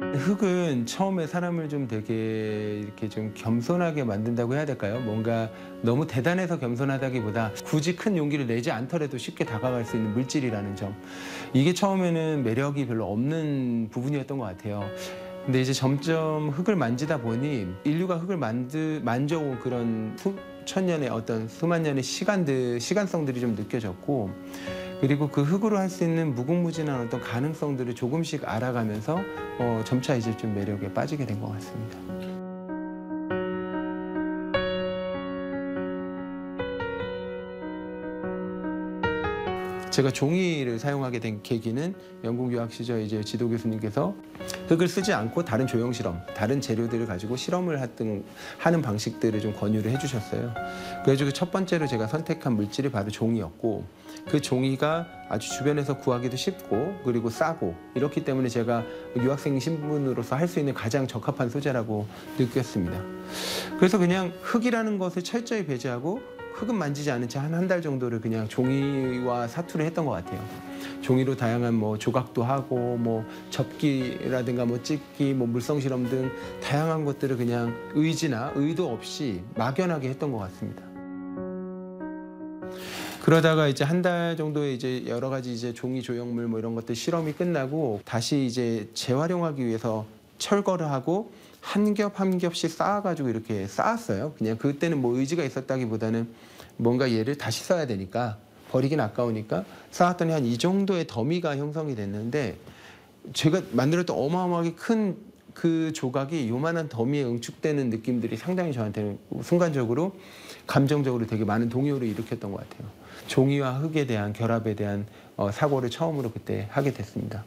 흙은 처음에 사람을 좀 되게 이렇게 좀 겸손하게 만든다고 해야 될까요? 뭔가 너무 대단해서 겸손하다기보다 굳이 큰 용기를 내지 않더라도 쉽게 다가갈 수 있는 물질이라는 점. 이게 처음에는 매력이 별로 없는 부분이었던 것 같아요. 근데 이제 점점 흙을 만지다 보니 인류가 흙을 만져온 그런 수천 년의 어떤 수만 년의 시간성들이 좀 느껴졌고, 그리고 그 흙으로 할 수 있는 무궁무진한 어떤 가능성들을 조금씩 알아가면서 점차 이제 좀 매력에 빠지게 된 것 같습니다. 제가 종이를 사용하게 된 계기는 영국 유학 시절 이제 지도 교수님께서 흙을 쓰지 않고 다른 조형 실험, 다른 재료들을 가지고 실험을 하는 방식들을 좀 권유를 해주셨어요. 그래가지고 첫 번째로 제가 선택한 물질이 바로 종이였고, 그 종이가 아주 주변에서 구하기도 쉽고 그리고 싸고 이렇기 때문에 제가 유학생 신분으로서 할 수 있는 가장 적합한 소재라고 느꼈습니다. 그래서 그냥 흙이라는 것을 철저히 배제하고 흙은 만지지 않은 채 한 달 정도를 그냥 종이와 사투를 했던 것 같아요. 종이로 다양한 뭐 조각도 하고 뭐 접기라든가 뭐 찍기, 뭐 물성 실험 등 다양한 것들을 그냥 의지나 의도 없이 막연하게 했던 것 같습니다. 그러다가 이제 한 달 정도의 이제 여러 가지 이제 종이 조형물 뭐 이런 것들 실험이 끝나고 다시 이제 재활용하기 위해서 철거를 하고 한 겹 한 겹씩 쌓아가지고 이렇게 쌓았어요. 그냥 그때는 뭐 의지가 있었다기보다는 뭔가 얘를 다시 써야 되니까 버리긴 아까우니까 쌓았더니 한 이 정도의 더미가 형성이 됐는데, 제가 만들었던 어마어마하게 큰 그 조각이 요만한 더미에 응축되는 느낌들이 상당히 저한테는 순간적으로 감정적으로 되게 많은 동요를 일으켰던 것 같아요. 종이와 흙에 대한 결합에 대한 사고를 처음으로 그때 하게 됐습니다.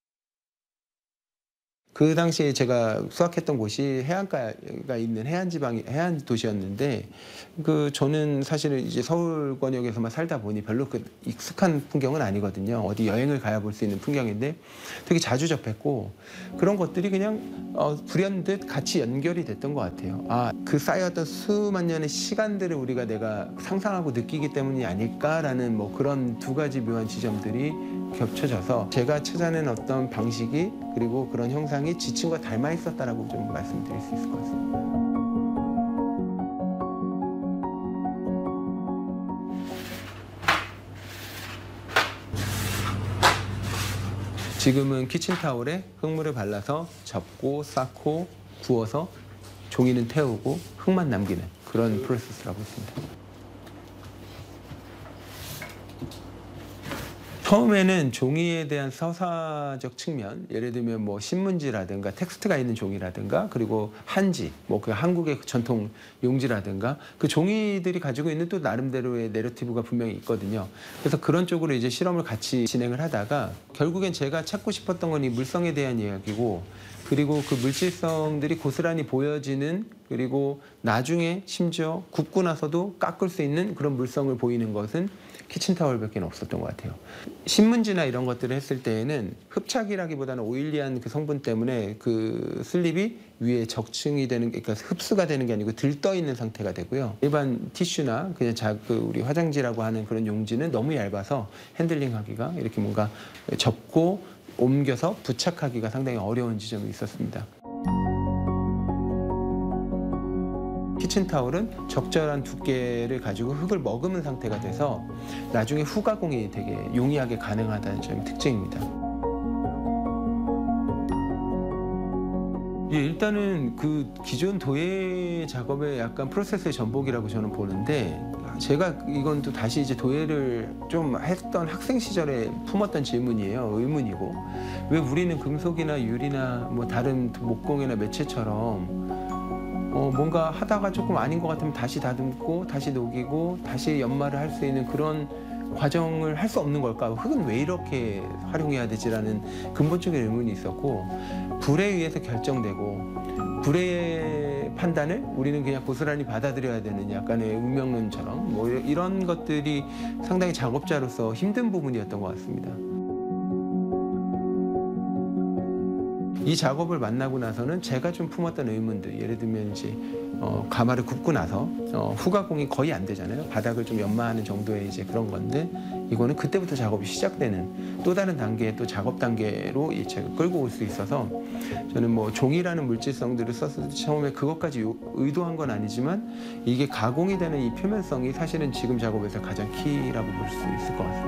그 당시에 제가 수학했던 곳이 해안가가 있는 해안 도시였는데, 저는 사실은 이제 서울 권역에서만 살다 보니 별로 그 익숙한 풍경은 아니거든요. 어디 여행을 가야 볼 수 있는 풍경인데 되게 자주 접했고, 그런 것들이 그냥 불현듯 같이 연결이 됐던 것 같아요. 그 쌓여왔던 수만 년의 시간들을 내가 상상하고 느끼기 때문이 아닐까라는 뭐 그런 두 가지 묘한 지점들이 겹쳐져서 제가 찾아낸 어떤 방식이 그리고 그런 형상이 지층과 닮아 있었다라고 좀 말씀드릴 수 있을 것 같습니다. 지금은 키친타올에 흙물을 발라서 접고 쌓고 구워서 종이는 태우고 흙만 남기는 그런 프로세스라고 있습니다. 처음에는 종이에 대한 서사적 측면, 예를 들면 뭐 신문지라든가 텍스트가 있는 종이라든가 그리고 한지, 뭐 그 한국의 전통 용지라든가 그 종이들이 가지고 있는 또 나름대로의 내러티브가 분명히 있거든요. 그래서 그런 쪽으로 이제 실험을 같이 진행을 하다가 결국엔 제가 찾고 싶었던 건 이 물성에 대한 이야기고, 그리고 그 물질성들이 고스란히 보여지는, 그리고 나중에 심지어 굽고 나서도 깎을 수 있는 그런 물성을 보이는 것은 키친타월밖에 없었던 것 같아요. 신문지나 이런 것들을 했을 때에는 흡착이라기보다는 오일리한 그 성분 때문에 그 슬립이 위에 적층이 되는, 그러니까 흡수가 되는 게 아니고 들떠 있는 상태가 되고요. 일반 티슈나 그냥 우리 화장지라고 하는 그런 용지는 너무 얇아서 핸들링하기가, 이렇게 뭔가 접고 옮겨서 부착하기가 상당히 어려운 지점이 있었습니다. 키친타올은 적절한 두께를 가지고 흙을 머금은 상태가 돼서 나중에 후가공이 되게 용이하게 가능하다는 점이 특징입니다. 일단은 그 기존 도예 작업의 약간 프로세스의 전복이라고 저는 보는데, 제가 이건 또 다시 이제 도예를 좀 했던 학생 시절에 품었던 질문이에요. 의문이고, 왜 우리는 금속이나 유리나 뭐 다른 목공이나 매체처럼 뭔가 하다가 조금 아닌 것 같으면 다시 다듬고 다시 녹이고 다시 연마를 할 수 있는 그런 과정을 할 수 없는 걸까? 흙은 왜 이렇게 활용해야 되지라는 근본적인 의문이 있었고, 불에 의해서 결정되고 불의 판단을 우리는 그냥 고스란히 받아들여야 되는 약간의 운명론처럼 뭐 이런 것들이 상당히 작업자로서 힘든 부분이었던 것 같습니다. 이 작업을 만나고 나서는 제가 좀 품었던 의문들, 예를 들면 이제 가마를 굽고 나서 후가공이 거의 안 되잖아요. 바닥을 좀 연마하는 정도의 이제 그런 건데, 이거는 그때부터 작업이 시작되는 또 다른 단계의 또 작업 단계로 이 책을 끌고 올 수 있어서, 저는 뭐 종이라는 물질성들을 썼을 때 처음에 그것까지 의도한 건 아니지만 이게 가공이 되는 이 표면성이 사실은 지금 작업에서 가장 키라고 볼 수 있을 것 같습니다.